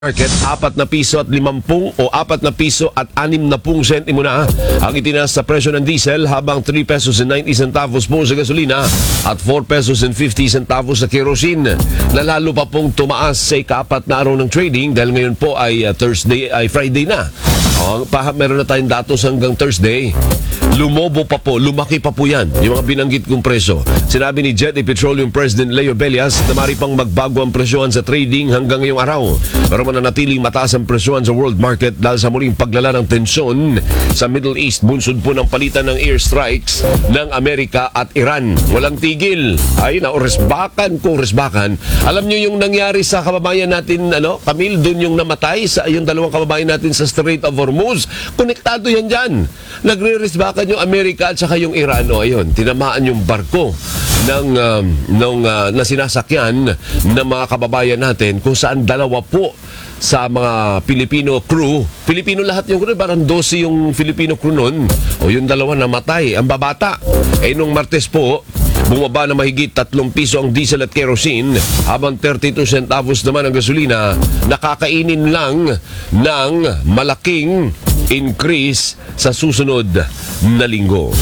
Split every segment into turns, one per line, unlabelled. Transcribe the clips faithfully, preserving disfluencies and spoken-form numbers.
Market, apat na piso at limampung o apat na piso at anim na pung sentimo na ang itinaas sa presyo ng diesel, habang three pesos and ninety centavos po sa gasolina at four pesos and fifty centavos sa kerosene. Nalalo pa pong tumaas sa ikaapat na araw ng trading dahil ngayon po ay uh, Thursday ay Friday na. O, pa, meron na tayong datos hanggang Thursday. Lumobo pa po, lumaki pa po yan, yung mga binanggit kong presyo. Sinabi ni Jetty Petroleum President Leo Bellias na mari pang magbago ang presyohan sa trading hanggang ngayong araw. Pero mananatiling mataas ang presyohan sa world market dahil sa muling paglala ng tensyon sa Middle East, bunsod po ng palitan ng airstrikes ng Amerika at Iran. Walang tigil. Ay, nauresbakan kung resbakan. Alam nyo yung nangyari sa kababayan natin, ano, Camille, dun yung namatay sa yung dalawang kababayan natin sa Strait of Hormuz. Konektado yan dyan. Nagre-resbakan yung Amerika at saka yung Iran. O, ayun, tinamaan yung barko ng, um, ng uh, na sinasakyan ng mga kababayan natin kung saan dalawa po sa mga Filipino crew. Filipino lahat yung crew, parang twelve yung Filipino crew nun. O yung dalawa namatay, ang babata. Eh nung Martes po, bumaba na mahigit tatlong piso ang diesel at kerosene, habang thirty-two centavos naman ang gasolina, nakakainin lang ng malaking increase sa susunod na linggo.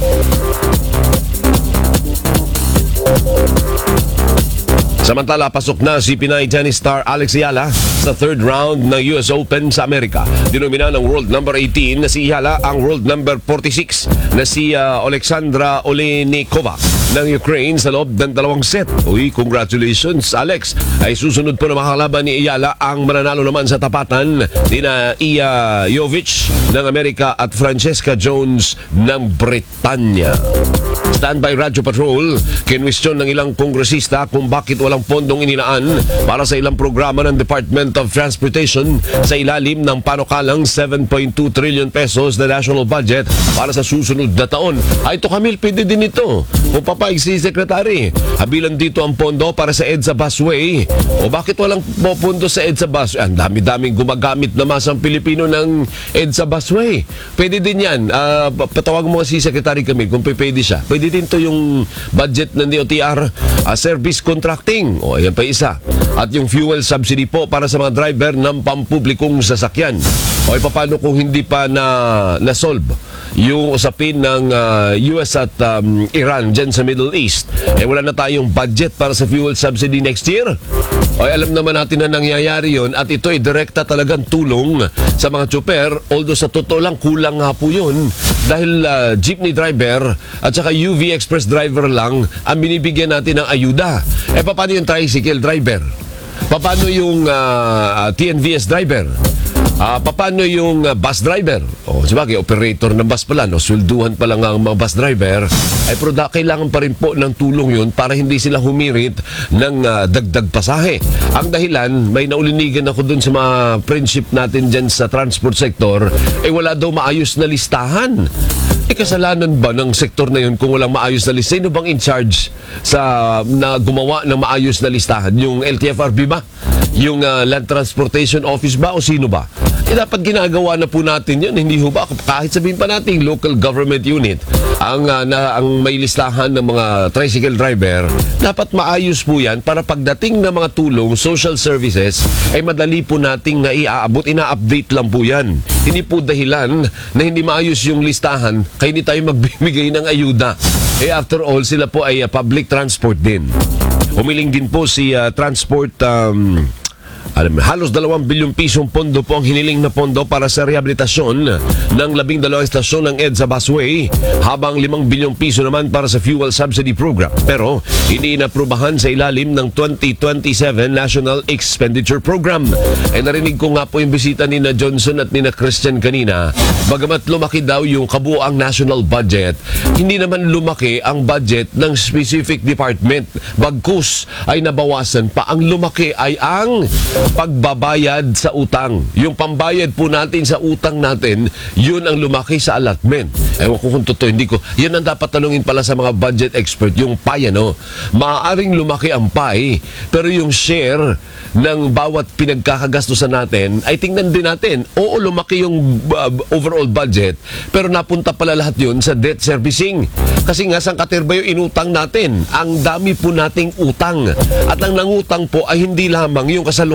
Samantala, pasok na si Pinay tennis star Alex Ayala sa third round ng U S Open sa Amerika. Dinomina ng world number eighteen na si Ayala ang world number forty-six na si uh, Alexandra Olenikova ng Ukraine sa loob ng dalawang set. Uy, congratulations Alex! Ay susunod po na makakalaban ni Ayala ang mananalo naman sa tapatan ni na Iya Jovic ng Amerika at Francesca Jones ng Britanya. Standby Radyo Patrol, kinwestiyon ng ilang kongresista kung bakit walang pondong inilaan para sa ilang programa ng Department of Transportation sa ilalim ng panukalang seven point two trillion pesos na national budget para sa susunod na taon. Ay, ito Camille, pwede din ito. Kung papayag si Secretary, habilan dito ang pondo para sa EDSA Busway. O bakit walang pondo sa EDSA Busway? Ang dami-daming gumagamit na masang Pilipino ng EDSA Busway. Pwede din yan. Uh, patawag mo si Secretary Camille kung pwede siya. Pwede din to yung budget ng D O T R, uh, service contracting. O, ayan pa isa. At yung fuel subsidy po para sa mga driver ng pampublikong sasakyan. O, paano kung hindi pa na na-solve yung usapin ng uh, U S at um, Iran dyan sa Middle East? Eh, wala na tayong budget para sa fuel subsidy next year. O, alam naman natin na nangyayari yon, at ito ay direkta talagang tulong sa mga tsuper, although sa totoo lang kulang nga po yun dahil uh, jeepney driver at saka U V Express driver lang ang binibigyan natin ng ayuda. Eh, paano yung tricycle driver? Paano yung uh, T N V S driver? Uh, paano yung uh, bus driver? O, sabagay, operator ng bus pala, no? Swelduhan pa lang ang mga bus driver. Ay, pero da, kailangan pa rin po ng tulong yun para hindi sila humirit ng uh, dagdag pasahe. Ang dahilan, may naulinigan ako dun sa mga friendship natin dyan sa transport sector, eh wala daw maayos na listahan. Eh, kasalanan ba ng sektor na yun kung walang maayos na listahan? Sino bang in charge sa, na gumawa ng maayos na listahan? Yung L T F R B ba? Yung uh, Land Transportation Office ba? O sino ba? Eh, dapat ginagawa na po natin yun. Hindi ho ba? Kahit sabihin pa natin local government unit ang, uh, na, ang may listahan ng mga tricycle driver, dapat maayos po yan para pagdating ng mga tulong, social services, ay madali po nating na iaabot. Ina-update lang po yan. Hindi po dahilan na hindi maayos yung listahan kaya hindi tayo magbibigay ng ayuda. Eh, after all, sila po ay uh, public transport din. Humiling din po si uh, Transport um, alam, halos dalawang bilyong pisong pondo po ang hiniling na pondo para sa rehabilitasyon ng labing dalawang estasyon ng EDSA Busway, habang limang bilyong piso naman para sa fuel subsidy program. Pero hindi inaprubahan sa ilalim ng twenty twenty-seven National Expenditure Program. Eh, narinig ko nga po yung bisita ni na Johnson at ni na Christian kanina. Bagamat lumaki daw yung kabuang national budget, hindi naman lumaki ang budget ng specific department. Bagkus ay nabawasan pa. Ang lumaki ay ang pagbabayad sa utang. Yung pambayad po natin sa utang natin, yun ang lumaki sa allotment. Ewan ko kung totoo, hindi ko. Yan ang dapat tanungin pala sa mga budget expert, yung pie, ano? Maaaring lumaki ang pie, pero yung share ng bawat pinagkakagastusan natin, ay tingnan din natin. Oo, lumaki yung uh, overall budget, pero napunta pala lahat yun sa debt servicing. Kasi nga, sang katerba yung inutang natin. Ang dami po nating utang. At ang nangutang po ay hindi lamang yung kasalukuyang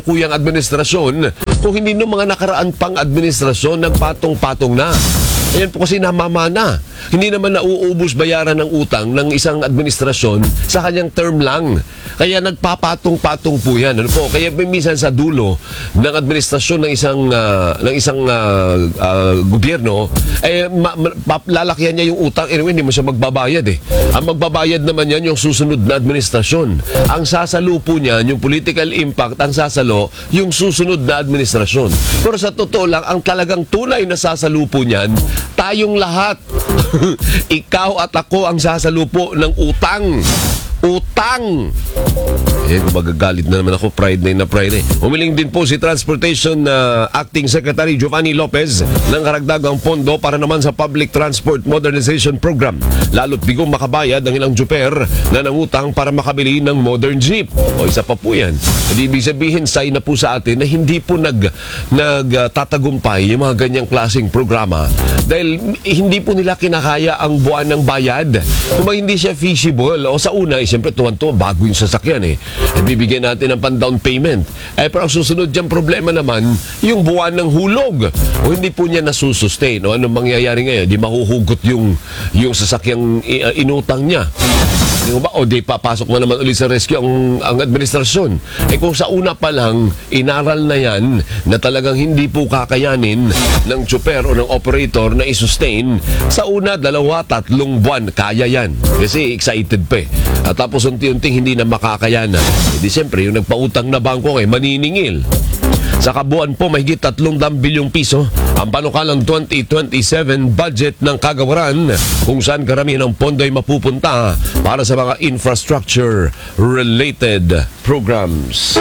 kasalukuyang administrasyon kung hindi ng mga nakaraan pang administrasyon nagpatong-patong na. Ayan po kasi namamana. Hindi naman nauubos bayaran ng utang ng isang administrasyon sa kanyang term lang. Kaya nagpapatong-patong po yan. Ano po? Kaya minsan sa dulo ng administrasyon ng isang uh, ng isang uh, uh, gobyerno, eh, ma- ma- lalakihan niya yung utang. Anyway, hindi mo siya magbabayad eh. Ang magbabayad naman yan yung susunod na administrasyon. Ang sasalo po niyan, yung political impact, ang sasalo, yung susunod na administrasyon. Pero sa totoo lang, ang talagang tunay na sasalo po niyan, tayong lahat. Ikaw at ako ang sasalupo ng utang. Utang! Eh, magagalit na naman ako. Friday na Friday. Humiling din po si Transportation uh, Acting Secretary Giovanni Lopez ng karagdagang pondo para naman sa Public Transport Modernization Program. Lalo't bigong makabayad ang ilang juper na nangutang para makabili ng modern jeep. O isa pa po yan. Hindi ibig sabihin, say na po sa atin na hindi po nag, nagtatagumpay yung mga ganyang klaseng programa dahil hindi po nila kinakaya ang buwan ng bayad. Kung hindi siya feasible o sa una, eh, siyempre tuwan-tuwa bago yung sasakyan eh. Eh, bibigyan natin ng pan-down payment. Eh, pero ang susunod diyang problema naman, yung buwan ng hulog. O hindi po niya nasusustain. O anong mangyayari ngayon? Di mahuhugot yung, yung sasakyang uh, inutang niya. O di papasok na naman ulit sa rescue ang, ang administrasyon. Eh kung sa una pa lang, inaral na yan na talagang hindi po kakayanin ng tsuper o ng operator na isustain, sa una, dalawa, tatlong buwan, kaya yan. Kasi excited pa eh. At tapos unti-unting hindi na makakayanan. E di siyempre, yung nagpautang na bangko eh, maniningil. Sa kabuuan po, mahigit tatlong daang bilyong piso ang panukalang twenty twenty-seven budget ng kagawaran kung saan karamihan ng pondo ay mapupunta para sa mga infrastructure-related programs.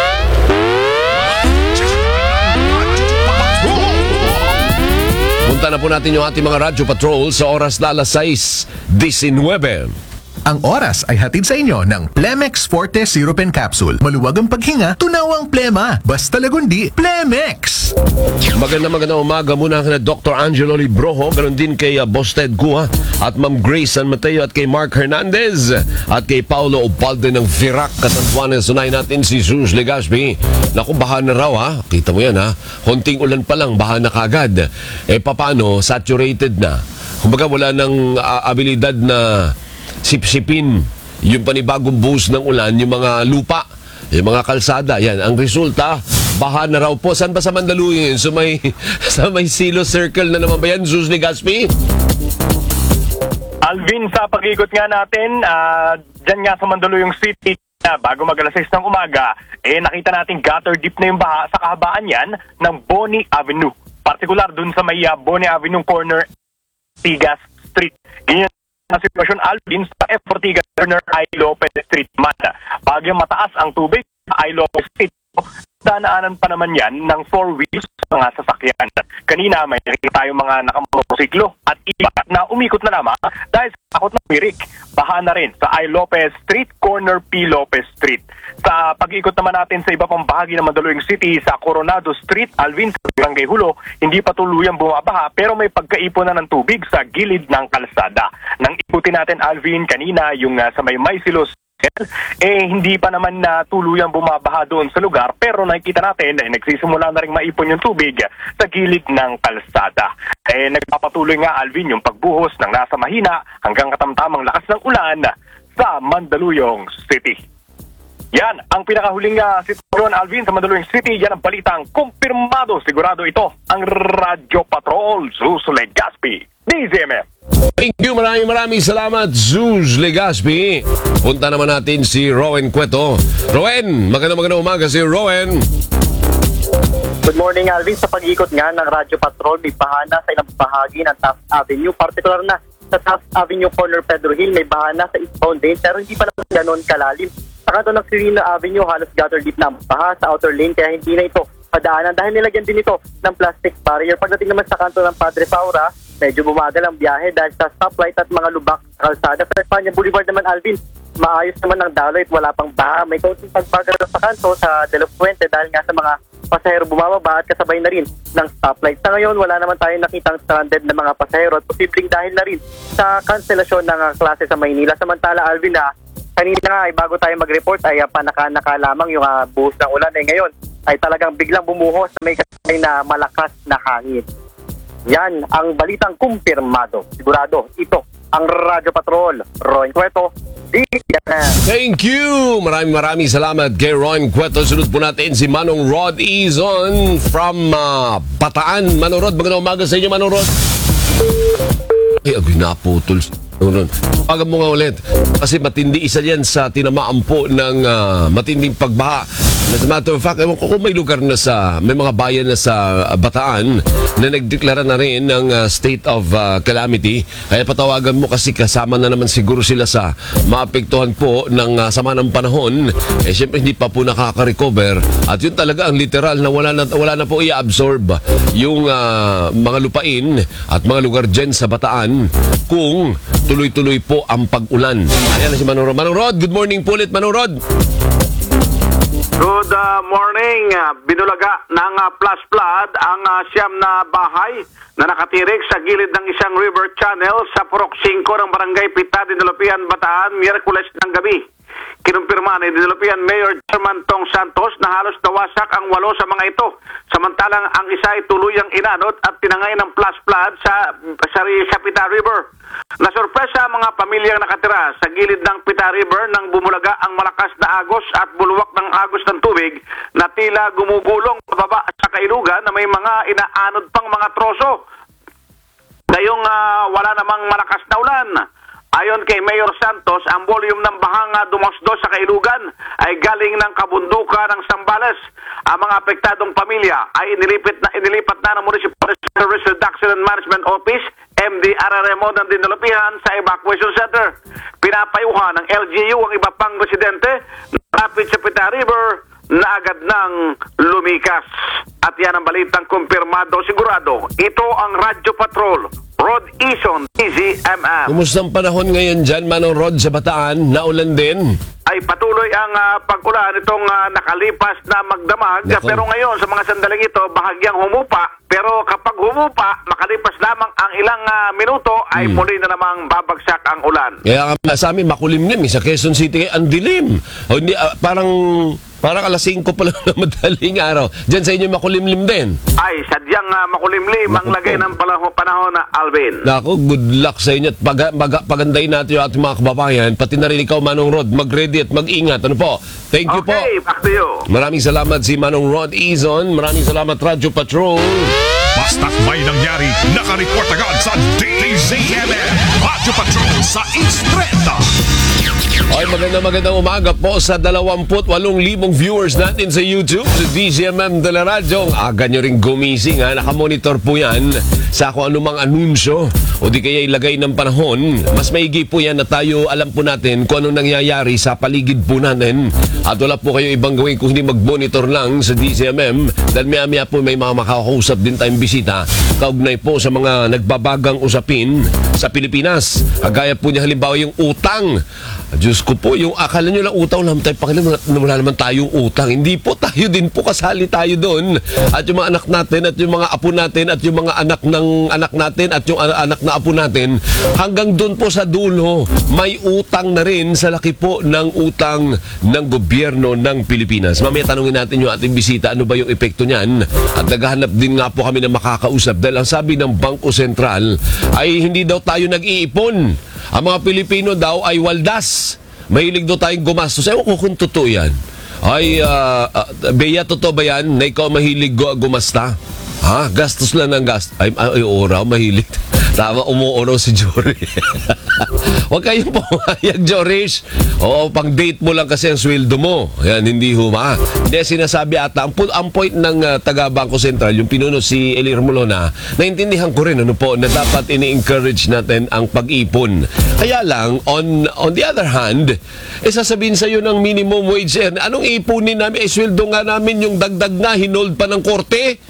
Punta na po natin yung ating mga radyo patrol sa oras na alas sais disenwebe.
Ang oras ay hatid sa inyo ng Plemex Forte Sirupen Capsule. Maluwag ang paghinga, tunawang plema. Basta lagundi, Plemex!
Maganda maganda umaga muna kay Doctor Angelo Librojo, ganoon din kay uh, Boss Ted Guha at Ma'am Grace San Mateo at kay Mark Hernandez at kay Paulo Opalde ng Virac. Katantuanan, sunay natin si Sus Legaspi. Naku, baha na raw ha. Kita mo yan ha. Konting ulan pa lang, baha na kagad. Eh paano? Saturated na. Kumbaga wala ng uh, abilidad na sipsipin yung panibagong buhos ng ulan, yung mga lupa, yung mga kalsada. Yan, ang resulta, baha na raw po. Saan ba sa Mandaluyong yun? So may, sa may Silo Circle na naman ba yan, Sus Legaspi?
Alvin, sa pag-ikot nga natin, uh, dyan nga sa Mandaluyong City, uh, bago mag-alas sais ng umaga, eh nakita natin gutter deep na yung baha sa kahabaan yan ng Bonnie Avenue. Partikular dun sa may uh, Bonnie Avenue corner, Tigas Street. Ganyan na sitwasyon, Alvin, sa F. Ortigas corner, I. Lopez Street, Mata. Bagyang mataas ang tubig sa I. Lopez Street. Danaanan pa naman yan ng four wheels mga sasakyan. Kanina may nakikita tayong mga nakamotosiklo at iba na umikot na naman dahil sa takot na pirik. Baha na rin sa I. Lopez Street, corner P. Lopez Street. Sa pag-ikot naman natin sa iba pang bahagi ng Mandaluyong City, sa Coronado Street, Alvin, sa Barangay Hulo, hindi pa tuluyang bumabaha pero may pagkaipon na ng tubig sa gilid ng kalsada. Nang ikutin natin, Alvin, kanina yung uh, sa may Maisilos, eh hindi pa naman na tuluyang bumabaha doon sa lugar pero nakikita natin eh, nagsisimula na rin maipon yung tubig sa gilid ng kalsada. Eh nagpapatuloy nga, Alvin, yung pagbuhos ng nasa mahina hanggang katamtamang lakas ng ulan sa Mandaluyong City. Yan ang pinakahuling uh, sitwasyon, Alvin, sa Mandaluyong City. Yan ang balitang kumpirmado. Sigurado ito ang Radyo Patrol, Sus Legaspi, D Z M F.
Thank you, maraming maraming salamat, Sus Legaspi. Punta naman natin si Rowen Cueto. Rowen, magandang magandang umaga si Rowen.
Good morning, Alvin. Sa pag-ikot nga ng Radyo Patrol, may bahana sa ilang bahagi ng Taft Avenue. Partikular na sa Taft Avenue corner Pedro Hill, may bahana sa eastbound lane pero hindi pa naman ganoon kalalim. Sa kanto ng Serena Avenue, halos gutter deep na baha sa outer lane kaya hindi na ito padaanan dahil nilagyan din ito ng plastic barrier. Pagdating naman sa kanto ng Padre Paura, medyo bumagal ang biyahe dahil sa stoplight at mga lubak sa kalsada. Sa Espanya Boulevard naman, Alvin, maayos naman ang daloy at wala pang baha. May kaunting pagbagal sa kanto sa De La Fuente dahil nga sa mga pasahero bumababa at kasabay na rin ng stoplight. Sa ngayon, wala naman tayong nakitang stranded na mga pasahero at posibleng dahil na rin sa kanselasyon ng klase sa Maynila. Samantala, Alvin, na kanina nga ay bago tayo mag-report ay uh, panaka-naka lamang yung uh, buhos ng ulan. Eh ngayon ay talagang biglang bumuhos na may kasabay na malakas na hangin. Yan ang balitang kumpirmado. Sigurado, ito ang Radyo Patrol. Roy Cueto, D Z M.
Thank you! Maraming maraming salamat kay Ron Cueto. Sunod po natin si Manong Rod Izon from uh, Bataan. Manong Rod, magandang umaga sa inyo, Manong Rod. Ay, agay naputol. Pagam mo nga ulit. Kasi matindi isa yan sa tinamaan po ng uh, matinding pagbaha. As a matter of fact, ewan ko kung may lugar na sa, may mga bayan na sa uh, Bataan na nagdeklara na rin ng uh, state of uh, calamity. Kaya patawagan mo kasi kasama na naman siguro sila sa maapektuhan po ng uh, sama ng panahon. Eh syempre hindi pa po nakaka-recover. At yun talaga ang literal na wala na, wala na po i-absorb yung uh, mga lupain at mga lugar dyan sa Bataan kung tuloy-tuloy po ang pag-ulan. Ayan na si Manong Rod. Manong Rod, good morning po ulit, Manong Rod.
Good uh, morning. Uh, binulaga ng uh, flash flood ang uh, siyam na bahay na nakatirik sa gilid ng isang river channel sa Purok five ng Barangay Pita, Dinulupian, Bataan, Miyerkules ng gabi. Kinumpirma ni Dinulupian Mayor German Tong Santos na halos nawasak ang walo sa mga ito. Samantalang ang isa ay tuluyang inanod at tinangay ng flash flood sa, sa, sa Pita River. Nasurpresa ang mga pamilyang nakatira sa gilid ng Pita River nang bumulaga ang malakas na agos at bulwak ng agos ng tubig na tila gumugulong pababa sa kailugan na may mga inaanod pang mga troso. Gayong uh, wala namang malakas na ulan. Ayon kay Mayor Santos, ang volume ng bahang dumusdo sa kailugan ay galing ng kabundukan ng Zambales. Ang mga apektadong pamilya ay inilipat na, inilipat na ng Municipal Risk Reduction and Management Office, M D R R M O ng Dinulupian sa Evacuation Center. Pinapayuhan ng L G U ang iba pang residente na rapid sa Pita River na agad ng lumikas. At yan ang balitang kumpirmado sigurado. Ito ang Radyo Patrol. Rod Izon, D Z M M.
Kumusta ang panahon ngayon dyan, Manong Rod, sa Bataan? Naulan din?
Ay patuloy ang uh, pag-ulan itong uh, nakalipas na magdamag.
Nako.
Pero ngayon sa mga sandaling ito, bahagyang humupa. Pero kapag humupa, makalipas lamang ang ilang uh, minuto, ay
Hmm.
muli na namang babagsak ang ulan.
Kaya nga sa amin, makulimlim. Sa Quezon City, ang dilim. O, hindi, ah, parang, parang alas singko pa lang na madaling araw. Diyan sa inyo makulimlim din.
Ay, sadyang uh, makulimlim ang
Naku
lagay
po.
ng panahon, panahon na Alvin.
Nako, good luck sa inyo at pag, pag, pagandahin natin yung ating mga kababayan. Pati na rin ikaw, Manong Rod, mag-ready at mag-ingat. Ano po? Thank you po.
Okay, back to you.
Maraming salamat si Manong Rod Izon. Maraming salamat, Radyo Patrol.
Basta't may nangyari, nakareport agad sa D Z M M. Radyo Patrol sa Instreta.
Ay, maganda magandang umaga po sa dalawampu't walong libong viewers natin sa YouTube, sa D Z M M de la Radio. Aga nyo rin gumising, ha? Nakamonitor po yan sa kung anumang anunsyo o di kaya ilagay ng panahon. Mas maigi po yan na tayo alam po natin kung anong nangyayari sa paligid po natin. At wala po kayo ibang gawin kung hindi mag-monitor lang sa D Z M M dahil maya-maya po may mga makakausap din tayong bisita kaugnay po sa mga nagbabagang usapin sa Pilipinas. Kagaya po niya halimbawa yung utang. Diyos ko po, yung akala nyo lang utang lang tayo, pakilang wala naman tayong utang. Hindi po, tayo din po, kasali tayo doon. At yung mga anak natin, at yung mga apo natin, at yung mga anak ng anak natin, at yung anak na apo natin, hanggang doon po sa dulo, may utang na rin sa laki po ng utang ng gobyerno ng Pilipinas. Mamaya tanungin natin yung ating bisita, ano ba yung epekto niyan? At naghahanap din nga po kami ng makakausap dahil ang sabi ng Bangko Sentral ay hindi daw tayo nag-iipon. Ang mga Pilipino daw ay waldas. Mahilig daw tayong gumastos. Ewan ko kung totoo yan. Ay, uh, uh, Bea, totoo ba yan na ikaw mahilig gu- gumasta? Ha? Gastos lang ng gastos. Ay, ay, oraw, mahilig. Tama, umuuraw si Jory. Huwag kayong pumayag, Joris. Oo, pang date mo lang kasi ang sweldo mo. Yan, hindi huma. Hindi, sinasabi ata, ang, ang point ng uh, taga-Bangko Sentral, yung pinuno si Elir Molona, naintindihan ko rin, ano po, na dapat ini-encourage natin ang pag-ipon. Kaya lang, on on the other hand, eh, sasabihin sa'yo ng minimum wage, eh, anong ipunin namin? Eh, sweldo nga namin yung dagdag na, hinold pa ng korte.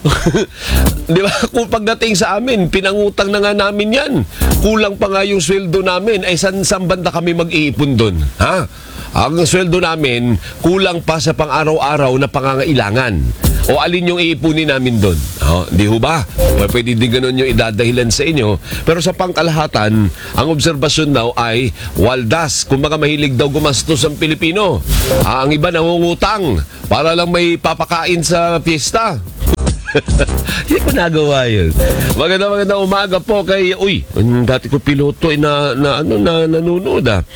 Di ba? Kung pagdating sa amin, pinangutang na nga namin yan. Kulang pa nga yung sweldo namin. Ay, san, san banda kami mag-iipon doon? Ha? Ang sweldo namin, kulang pa sa pang-araw-araw na pangangailangan. O alin yung iipunin namin doon? Oh, di ho ba? Well, pwede din ganun yung idadahilan sa inyo. Pero sa pangkalahatan, ang obserbasyon daw ay waldas. Kung mga mahilig daw gumastos ang Pilipino. Ah, ang iba nangungutang para lang may papakain sa piyesta. Hindi ko nagawa yun. Maganda maganda umaga po kay, uy, dati ko piloto eh, na, na, ano, na nanonood ah.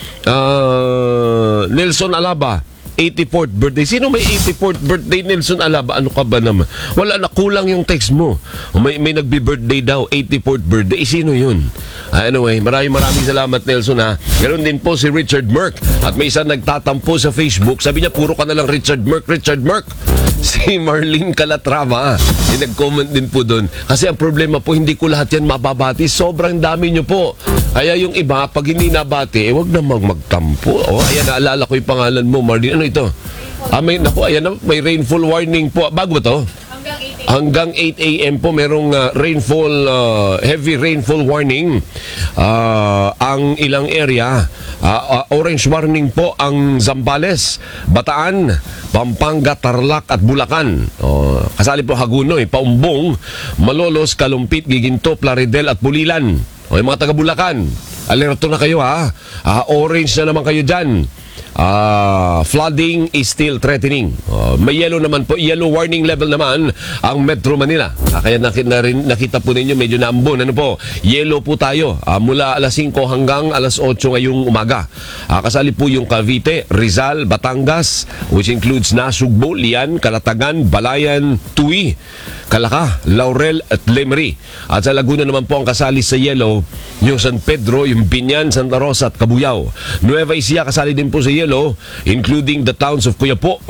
Uh, Nelson Alaba. eighty-fourth birthday. Sino may eighty-fourth birthday, Nelson Alaba? Ano ka ba naman? Wala na, kulang yung text mo. May, may nagbi-birthday daw, eighty-fourth birthday. Eh, sino yun? Ah, anyway, maraming maraming salamat, Nelson, ha. Ganon din po si Richard Merck. At may isang nagtatampo sa Facebook. Sabi niya, puro ka na lang Richard Merck, Richard Merck. Si Marlene Calatrava, yung nag-comment din po doon. Kasi ang problema po, hindi ko lahat yan mababati. Sobrang dami nyo po. Kaya yung iba, pag hindi nabati, eh, wag namang magtampo. O, ayan, naalala ko yung pangalan mo, Marlene. Ano ito? Ah, may, naku, ayan na, may rainfall warning po. Bago ba to? Hanggang eight a.m. po merong uh, rainfall, uh, heavy rainfall warning. Uh, ang ilang area, uh, uh, orange warning po ang Zambales, Bataan, Pampanga, Tarlac at Bulacan. Uh, kasali po Hagunoy, Paumbong, Malolos, Kalumpit, Giginto, Plaridel at Bulilan. O yung mga taga Bulacan, alerto na kayo ha. Uh, orange na naman kayo dyan. Uh, flooding is still threatening. Uh, may yellow naman po, yellow warning level naman ang Metro Manila. Uh, kaya nakita, na rin, nakita po ninyo medyo naambon. Ano po? Yellow po tayo uh, mula alas singko hanggang alas otso ngayong umaga. Uh, kasali po yung Cavite, Rizal, Batangas, which includes Nasugbo, Lian, Calatagan, Balayan, Tui, Calaca, Laurel at Lemery. At sa Laguna naman po ang kasali sa yellow yung San Pedro, yung Binyan, Santa Rosa at Cabuyao. Nueva Ecija kasali din po sa yellow, including the towns of Cuyapo,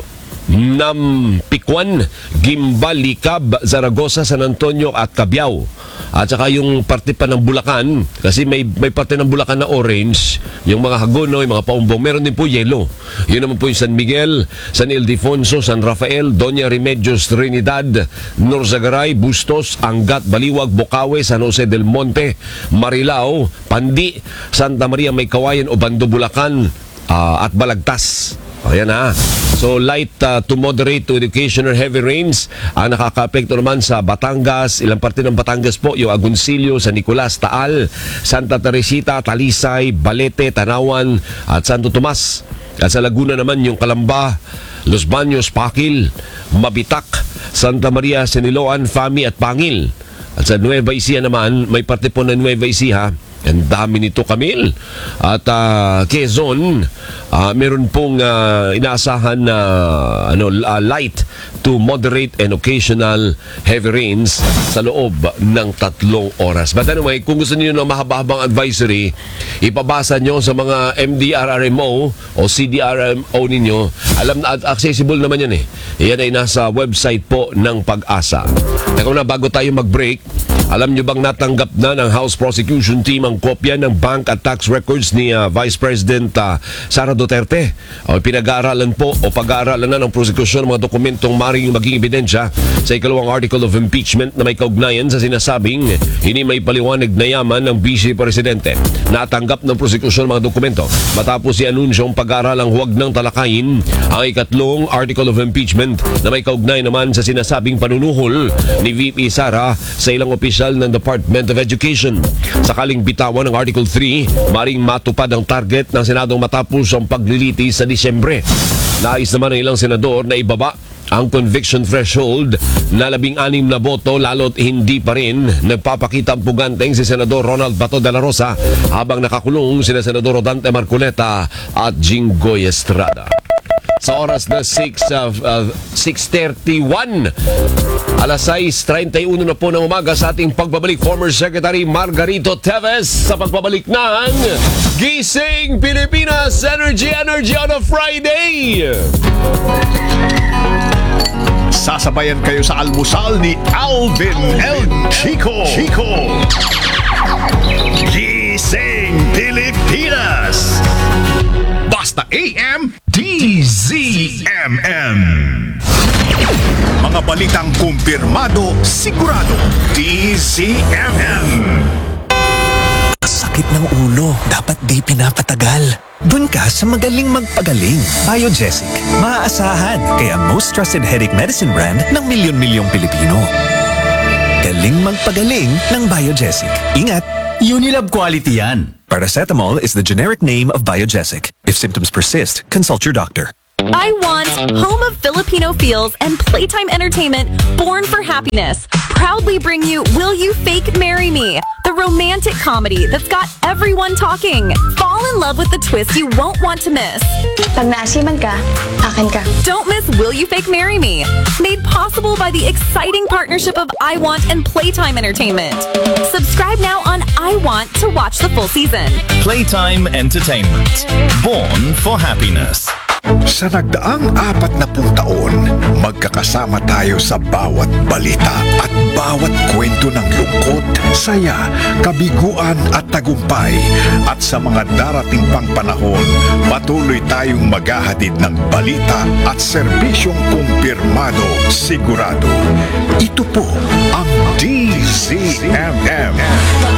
Nampikwan, Gimbal, Licab, Zaragoza, San Antonio at Cabiao. At saka yung parte pa ng Bulacan, kasi may, may parte ng Bulacan na orange, yung mga Hagonoy, mga Paumbong, meron din po yellow. Yun naman po yung San Miguel, San Ildefonso, San Rafael, Doña Remedios, Trinidad, Norzagaray, Bustos, Angat, Baliwag, Bocaue, San Jose del Monte, Marilao, Pandi, Santa Maria, May Kawayan, Obando, Bulacan, uh, at Balagtas. Ayan na. So light uh, to moderate to occasional heavy rains ang nakaka-apekto naman sa Batangas, ilang parte ng Batangas po, yung Agoncillo, San Nicolas, Taal, Santa Teresita, Talisay, Balete, Tanawan at Santo Tomas. At sa Laguna naman yung Calamba, Los Baños, Pakil, Mabitak, Santa Maria, Siniloan, Fami at Pangil. At sa Nueva Ecija naman, may parte po ng Nueva Ecija. Ang dami nito, Camille. At uh, Quezon, uh, meron pong uh, inaasahan na uh, ano, uh, light to moderate and occasional heavy rains sa loob ng tatlong oras. But anyway, kung gusto niyo ng mahaba-habang advisory, ipabasa nyo sa mga M D R R M O o C D R M O ninyo. Alam na, accessible naman yan eh. Yan ay nasa website po ng Pag-asa. Teka na, bago tayo mag-break, alam nyo bang natanggap na ng House Prosecution Team ang kopya ng bank at tax records ni uh, Vice President uh, Sara Duterte? O, pinag-aaralan po o pag-aaralan na ng prosekusyon ng mga dokumentong maring maging ebidensya sa ikalawang article of impeachment na may kaugnayan sa sinasabing hindi may paliwanag na yaman ng Vice Presidente. Natanggap ng prosekusyon ng mga dokumento matapos i-anunsyong pag-aaralang huwag nang talakayin ang ikatlong article of impeachment na may kaugnay naman sa sinasabing panunuhol ni V P Sara sa ilang opisyal ng Department of Education. Sakaling bitawan ng Article three, maring matupad ang target ng Senadong matapos ang pagliliti sa Disyembre. Nais naman ng ilang senador na ibaba ang conviction threshold na labing anim na boto, lalo't hindi pa rin nagpapakita ang puganteng si Senador Ronald Bato de la Rosa habang nakakulong sina Senador Rodante Marcoleta at Jinggoy Estrada. Sa oras na six thirty-one, alas sais treinta y uno na po ng umaga sa ating pagbabalik, former Secretary Margarito Teves sa pagbabalik ng Gising Pilipinas Energy Energy on a Friday.
Sasabayan kayo sa almusal ni Alvin El Chico. Chico. Gising Pilipinas. Basta A M D Z M M. Mga balitang kumpirmado, sigurado. D Z M M.
Sakit ng ulo, dapat di pinapatagal. Doon ka sa magaling magpagaling. Biogesic, maaasahan, kaya most trusted headache medicine brand ng milyon-milyong Pilipino. magaling magpagaling ng Biogesic. Ingat!
Unilab quality yan.
Paracetamol is the generic name of Biogesic. If symptoms persist, consult your doctor.
I want home of Filipino feels and playtime entertainment born for happiness. Proudly bring you Will You Fake Marry Me? The romantic comedy that's got everyone talking. Fall in love with the twist you won't want to miss.
Pag naasiman ka, akin ka.
Don't miss Will You Fake Marry Me? Made possible by the exciting partnership of I Want and Playtime Entertainment. Subscribe now on I Want to watch the full season.
Playtime Entertainment. Born for happiness.
Sa nagdaang apat na pung taon, magkakasama tayo sa bawat balita at bawat kwento ng lungkot, saya, kabiguan at tagumpay. At sa mga darating pang panahon, patuloy tayong maghahatid ng balita at serbisyong kumpirmado, sigurado. Ito po ang D Z M M.